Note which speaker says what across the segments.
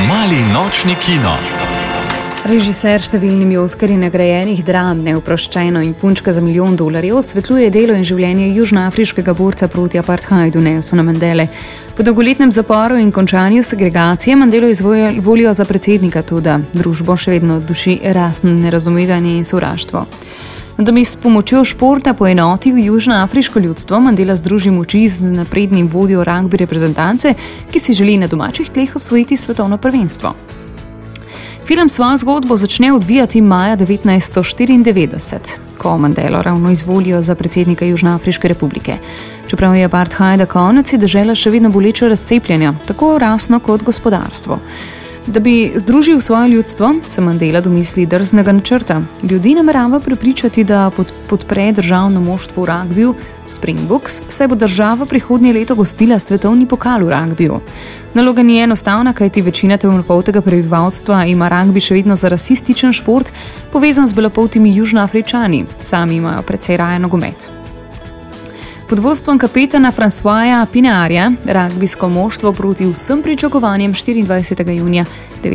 Speaker 1: Mali nočni kino.
Speaker 2: Režiser številnimi oskarji nagrajenih dram Neoproščeno in Punčka za $1 milijon osvetljuje delo in življenje južnoafriškega borca proti apartheidu Nelsona Mandele. Po dolgoletnem zaporu in končanju segregacije Mandelo izvolijo za predsednika, toda družbo še vedno duši rasno nerazumevanje in sovraštvo. Da bi s pomočjo športa poenotil južnoafriško ljudstvo, Mandela združi moči z naprednim vodjo ragbi reprezentance, ki si želi na domačih tleh osvojiti svetovno prvenstvo. Film svojo zgodbo začne odvijati maja 1994, ko Mandelo ravno izvolijo za predsednika Južnoafriške republike. Čeprav je apartheida konec, je dežela še vedno boleče razcepljena, tako rasno kot gospodarstvo. Da bi združil svoje ljudstvo, se Mandela domisli drznega načrta. Ljudi namerava prepričati, da podpre državno moštvo v ragbiju Springboks, saj bo država prihodnje leto gostila svetovni pokal v ragbiju. Naloga ni enostavna, kajti večina temnopoltega prebivalstva ima ragbi še vedno za rasističen šport, povezan z belopoltimi Južnoafričani. Sami imajo precej raje nogomet. Pod vodstvom kapetana Francoisa Pinaarja ragbijsko moštvo proti vsem pričakovanjem 24. junija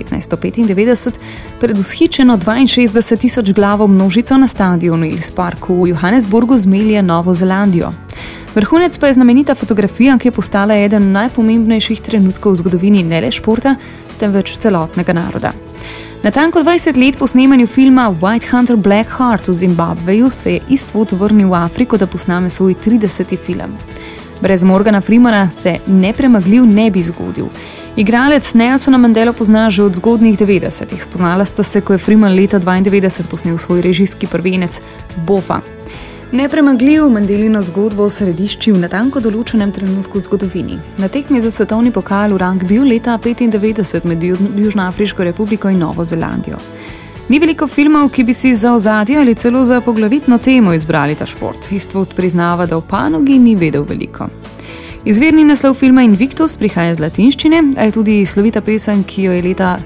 Speaker 2: 1995 pred vzhičeno 62.000 glavo množico na stadionu Ellis Parku v Johannesburgu zmelje Novo Zelandijo. Vrhunec pa je znamenita fotografija, ki je postala eden najpomembnejših trenutkov v zgodovini ne le športa, temveč celotnega naroda. Natanko 20 let po snemanju filma White Hunter Black Heart v Zimbabveju se je Eastwood vrnil v Afriko, da posname svoj 30. film. Brez Morgana Freemana se Nepremagljiv ne bi zgodil. Igralec Nelsona Mandelo pozna že od zgodnjih 90-ih. Spoznala sta se, ko je Freeman leta 92 posnel svoj režijski prvenec Bofa. Nepremagljiv Mandelino zgodbo v središču v natanko določenem trenutku v zgodovini. Na tekmi za svetovni pokal v ragbiju leta 1995 med Južnoafriško republiko in Novo Zelandijo. Ni veliko filmov, ki bi si za ozadje ali celo za poglavitno temo izbrali ta šport. Eastwood priznava, da v panogi ni vedel veliko. Izvirni naslov filma Invictus prihaja z latinščine, a je tudi slovita pesem, ki jo je leta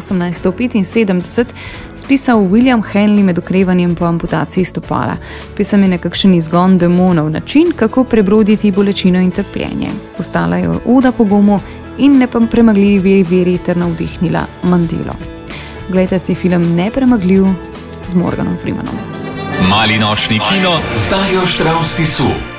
Speaker 2: 1875 spisal William Henley med okrevanjem po amputaciji stopala. Pesem je nekakšen izgon demonov, način, kako prebroditi bolečino in trpljenje. Postala je oda pogumu in nepremagljivi veri ter navdihnila Mandelo. Glejte si film Nepremagljiv z Morganom Freemanom.
Speaker 1: Mali nočni kino z Darjo Štravs Tisu.